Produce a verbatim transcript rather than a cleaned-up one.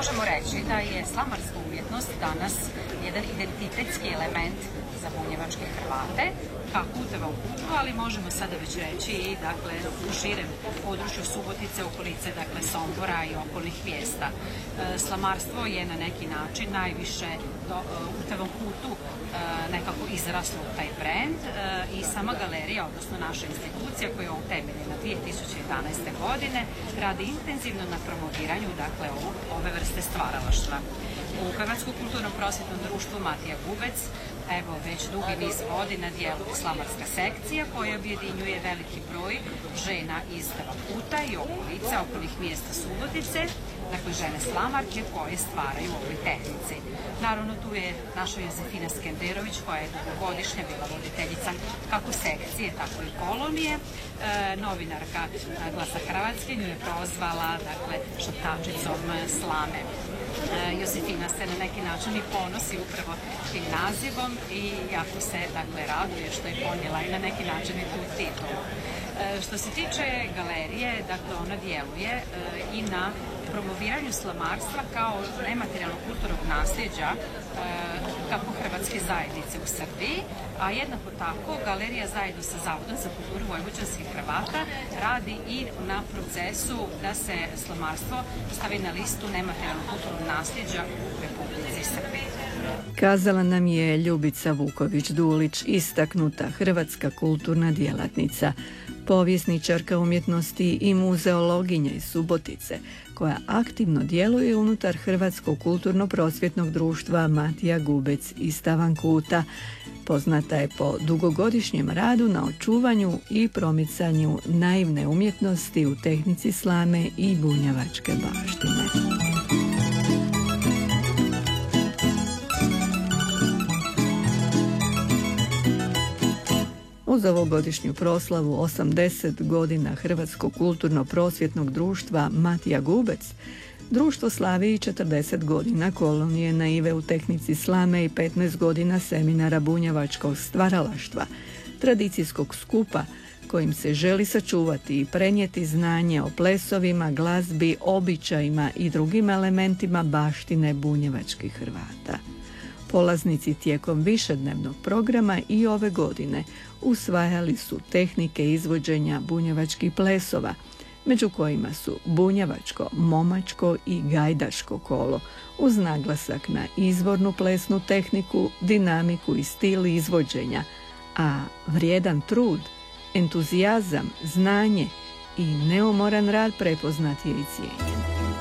možemo reći da je slamarska umjetnost danas jedan identitetski element za bunjevačke Hrvate, kako u Tevom Kutu, ali možemo sada već reći i dakle, u širem području Subotice, okolice, dakle Sombora i okolnih mjesta. E, slamarstvo je na neki način najviše do, u Tevom Kutu e, nekako izraslo u taj brend e, i sama galerija, odnosno naša institucija koja je utemeljena dvije tisuće jedanaeste. godine, radi intenzivno na promoviranju dakle, ove vrste stvaralaštva. U Hrvatsko kulturno-prosvjetnom društvu Matija Gubec evo već dugi niz godina djeluje slamarska sekcija koja objedinjuje veliki broj žena iz Teva Kuta i okolica, okolnih mjesta Subotice, dakle žene slamarke koje stvaraju u ovoj tehnici. Naravno tu je naša Jozefina Skenderović koja je dugogodišnja bila voditeljica kako sekcije, tako i kolonije. E, novinarka Glasa Hrvatske nju je prozvala dakle, šaptačicom slame. E, Josefina se na neki način i ponosi upravo tim nazivom i jako se dakle, raduje što je ponijela i na neki način i tu titulu. E, što se tiče galerije, dakle ona djeluje e, i na promoviranju slamarstva kao nematerijalnog kulturnog nasljeđa e, kako hrvatske zajednice u Srbiji, a jednako tako galerija zajedno sa Zavodom za kulturu vojvođanskih Hrvata radi i na procesu da se slamarstvo stavi na listu nematerijalnog kulturnog nasljeđa u Republici Srbiji. Kazala nam je Ljubica Vuković-Dulić, istaknuta hrvatska kulturna djelatnica, povjesničarka umjetnosti i muzeologinja iz Subotice, koja aktivno djeluje unutar Hrvatskog kulturno-prosvjetnog društva Matija Gubec iz Tavankuta. Poznata je po dugogodišnjem radu na očuvanju i promicanju naivne umjetnosti u tehnici slame i bunjevačke baštine. Uz ovogodišnju proslavu osamdeset godina Hrvatskog kulturno-prosvjetnog društva Matija Gubec, društvo slavi i četrdeset godina kolonije naive u tehnici slame i petnaest godina seminara bunjevačkog stvaralaštva, tradicijskog skupa kojim se želi sačuvati i prenijeti znanje o plesovima, glazbi, običajima i drugim elementima baštine bunjevačkih Hrvata. Polaznici tijekom višednevnog programa i ove godine usvajali su tehnike izvođenja bunjevačkih plesova, među kojima su bunjevačko, momačko i gajdaško kolo, uz naglasak na izvornu plesnu tehniku, dinamiku i stil izvođenja, a vrijedan trud, entuzijazam, znanje i neumoran rad prepoznat je i cijenjen.